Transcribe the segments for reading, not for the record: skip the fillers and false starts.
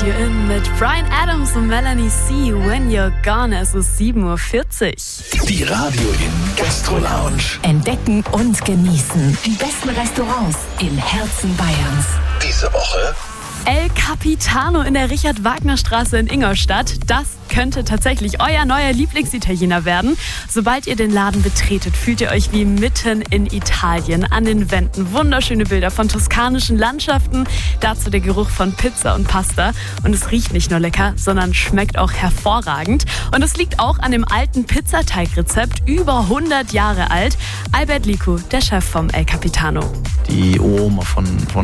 Radio In mit Bryan Adams und Melanie C. When You're Gone. Es ist 7.40 Uhr. Die Radio In Gastro-Lounge. Entdecken und genießen die besten Restaurants im Herzen Bayerns. Diese Woche El Capitano in der Richard-Wagner-Straße in Ingolstadt. Das könnte tatsächlich euer neuer Lieblingsitaliener werden. Sobald ihr den Laden betretet, fühlt ihr euch wie mitten in Italien. An den Wänden wunderschöne Bilder von toskanischen Landschaften. Dazu der Geruch von Pizza und Pasta. Und es riecht nicht nur lecker, sondern schmeckt auch hervorragend. Und es liegt auch an dem alten Pizzateigrezept, über 100 Jahre alt. Albert Liku, der Chef vom El Capitano. Die Oma von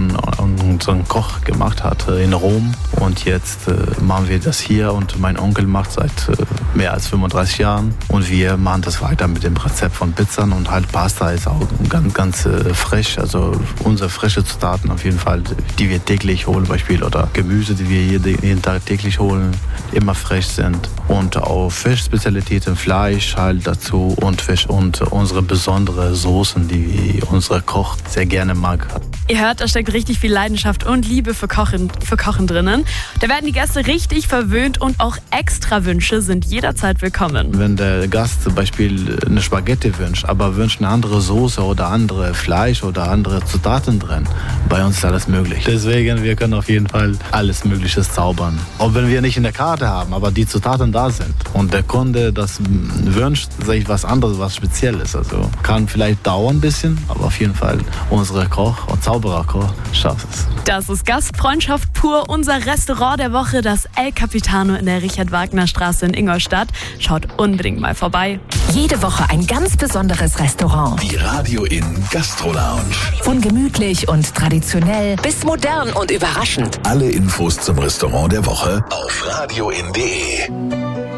unserem Koch gemacht hat in Rom. Und jetzt machen wir das hier und mein Onkel macht seit mehr als 35 Jahren. Und wir machen das weiter mit dem Rezept von Pizzen und halt Pasta ist auch ganz frisch. Also unsere frische Zutaten auf jeden Fall, die wir täglich holen, Beispiel oder Gemüse, die wir jeden Tag täglich holen, immer frisch sind. Und auch Fischspezialitäten, Fleisch halt dazu und Fisch und unsere besondere Soßen, die unser Koch sehr gerne mag. Ihr hört, da steckt richtig viel Leidenschaft und Liebe für Kochen drinnen. Da werden die Gäste richtig verwöhnt und auch Extrawünsche sind jederzeit willkommen. Wenn der Gast zum Beispiel eine Spaghetti wünscht, aber wünscht eine andere Soße oder andere Fleisch oder andere Zutaten drin, bei uns ist alles möglich. Deswegen, wir können auf jeden Fall alles Mögliche zaubern. Auch wenn wir nicht in der Karte haben, aber die Zutaten da sind und der Kunde das wünscht, sage ich was anderes, was Spezielles. Also kann vielleicht dauern ein bisschen, aber auf jeden Fall unsere Koch und Zaubererkoch schafft es. Das ist Gastfreundschaft pur, unser Restaurant der Woche, das El Capitano in der Richard-Wagner-Straße in Ingolstadt. Schaut unbedingt mal vorbei. Jede Woche ein ganz besonderes Restaurant. die Radio In Gastro-Lounge. Von gemütlich und traditionell bis modern und überraschend. Alle Infos zum Restaurant der Woche auf radioin.de.